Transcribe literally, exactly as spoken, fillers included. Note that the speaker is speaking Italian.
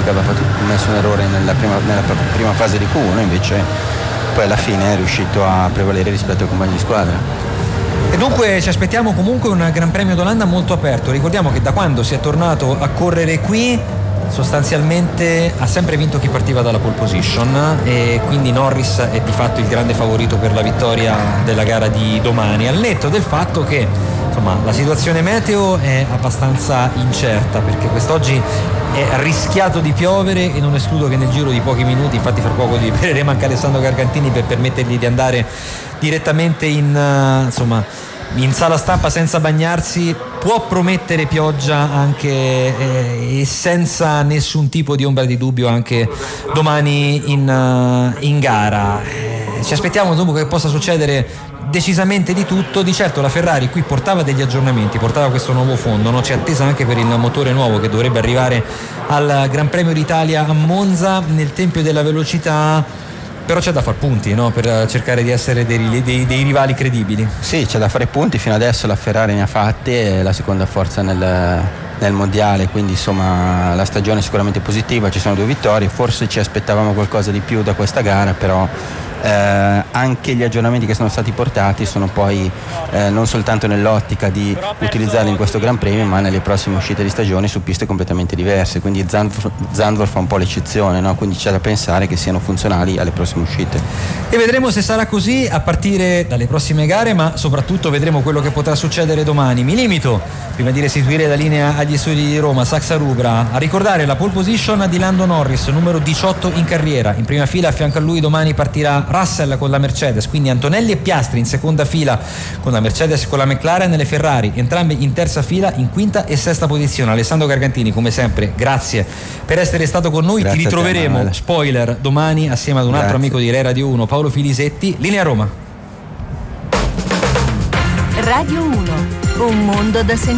aveva fatto, commesso un errore nella prima, nella prima fase di Q uno, invece poi alla fine è riuscito a prevalere rispetto ai compagni di squadra. E dunque ci aspettiamo comunque un Gran Premio d'Olanda molto aperto. Ricordiamo che da quando si è tornato a correre qui sostanzialmente ha sempre vinto chi partiva dalla pole position, e quindi Norris è di fatto il grande favorito per la vittoria della gara di domani, al netto del fatto che insomma la situazione meteo è abbastanza incerta, perché quest'oggi è rischiato di piovere e non escludo che nel giro di pochi minuti, infatti fra poco libereremo anche Alessandro Gargantini per permettergli di andare direttamente in uh, insomma in sala stampa senza bagnarsi, può promettere pioggia anche eh, e senza nessun tipo di ombra di dubbio anche domani in, uh, in gara. Eh, ci aspettiamo dunque che possa succedere decisamente di tutto. Di certo la Ferrari qui portava degli aggiornamenti, portava questo nuovo fondo, no? C'è attesa anche per il motore nuovo che dovrebbe arrivare al Gran Premio d'Italia a Monza nel Tempio della Velocità. Però c'è da far punti, no? Per cercare di essere dei, dei, dei rivali credibili. Sì, c'è da fare punti, fino adesso la Ferrari ne ha fatti, è la seconda forza nel, nel mondiale, quindi insomma la stagione è sicuramente positiva, ci sono due vittorie, forse ci aspettavamo qualcosa di più da questa gara, però eh, anche gli aggiornamenti che sono stati portati sono poi eh, non soltanto nell'ottica di utilizzarli in questo Gran Premio, ma nelle prossime uscite di stagione su piste completamente diverse, quindi Zandvoort, Zandvoort fa un po' l'eccezione, no? Quindi c'è da pensare che siano funzionali alle prossime uscite. E vedremo se sarà così a partire dalle prossime gare, ma soprattutto vedremo quello che potrà succedere domani. Mi limito, prima di restituire la linea agli studi di Roma, Saxa Rubra, a ricordare la pole position di Lando Norris, numero diciotto in carriera. In prima fila a fianco a lui domani partirà Russell con la Mercedes, quindi Antonelli e Piastri in seconda fila con la Mercedes e con la McLaren, e le Ferrari entrambe in terza fila in quinta e sesta posizione. Alessandro Gargantini, come sempre grazie per essere stato con noi. Grazie. Ti ritroveremo, te, spoiler, domani assieme ad un grazie. altro amico di Rai Radio uno, Paolo Filisetti. Linea Roma. Radio uno, un mondo da sentire.